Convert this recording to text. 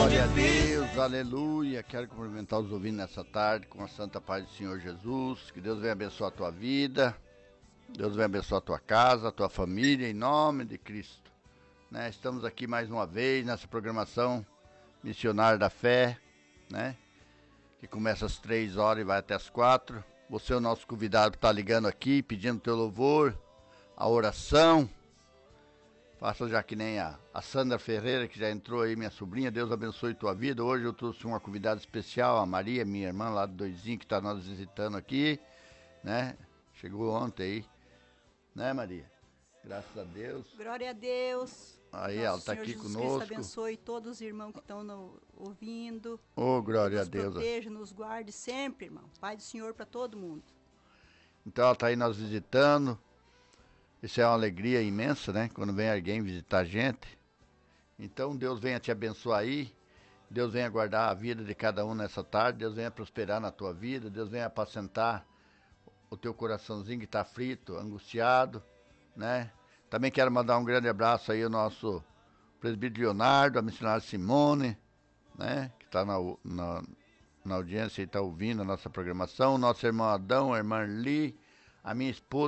Glória a Deus, aleluia. Quero cumprimentar os ouvintes nessa tarde com a santa paz do Senhor Jesus. Que Deus venha abençoar a tua vida, Deus venha abençoar a tua casa, a tua família, em nome de Cristo. Né? Estamos aqui mais uma vez nessa programação Missionário da Fé, né? Que começa às 3 horas e vai até às 4. Você é o nosso convidado que está ligando aqui, pedindo teu louvor, a oração. Faça já que nem a Sandra Ferreira, que já entrou aí, minha sobrinha. Deus abençoe tua vida. Hoje eu trouxe uma convidada especial, a Maria, minha irmã lá do Doizinho, que está nos visitando aqui, né? Chegou ontem aí, né, Maria? Graças a Deus. Glória a Deus. Aí Nosso ela está Senhor aqui Jesus conosco. Cristo abençoe todos os irmãos que estão ouvindo. Oh, glória a Nos Deus. proteja, nos guarde sempre, irmão. Pai do Senhor para todo mundo. Então ela está aí nos visitando. Isso é uma alegria imensa, né? Quando vem alguém visitar a gente. Então Deus venha te abençoar aí. Deus venha guardar a vida de cada um nessa tarde. Deus venha prosperar na tua vida. Deus venha apacentar o teu coraçãozinho que está frito, angustiado, né? Também quero mandar um grande abraço aí ao nosso presbítero Leonardo, a missionária Simone, né? Que está na audiência e está ouvindo a nossa programação. O nosso irmão Adão, a irmã Li, a minha esposa.